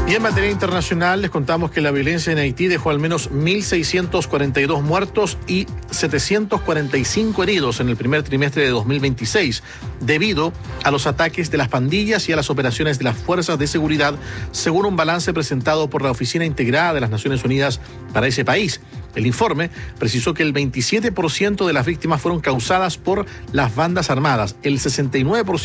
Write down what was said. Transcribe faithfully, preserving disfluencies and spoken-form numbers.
Y en materia internacional les contamos que la violencia en Haití dejó al menos mil seiscientos cuarenta y dos muertos y setecientos cuarenta y cinco heridos en el primer trimestre de dos mil veintiséis, debido a los ataques de las pandillas y a las operaciones de las fuerzas de seguridad, según un balance presentado por la Oficina Integrada de las Naciones Unidas para ese país. El informe precisó que el veintisiete por ciento de las víctimas fueron causadas por las bandas armadas, el sesenta y nueve por ciento